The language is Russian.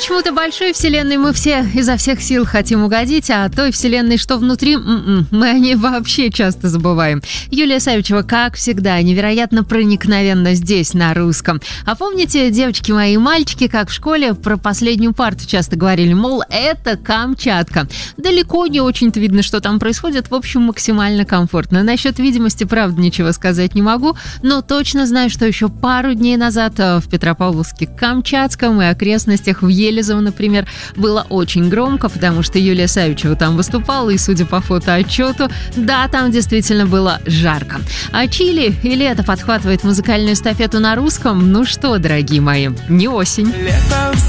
Почему-то большой вселенной мы все изо всех сил хотим угодить, а той вселенной, что внутри, мы о ней вообще часто забываем. Юлия Савичева, как всегда, невероятно проникновенно здесь, на русском. А помните, девочки мои и мальчики, как в школе про последнюю парту часто говорили, мол, это Камчатка. Далеко не очень-то видно, что там происходит, в общем, максимально комфортно. Насчет видимости, правда, ничего сказать не могу, но точно знаю, что еще пару дней назад в Петропавловске-Камчатском и окрестностях в Елизово, например, было очень громко, потому что Юлия Савичева там выступала, и, судя по фотоотчету, да, там действительно было жарко. А Чили и лето подхватывает музыкальную эстафету на русском? Ну что, дорогие мои, не осень.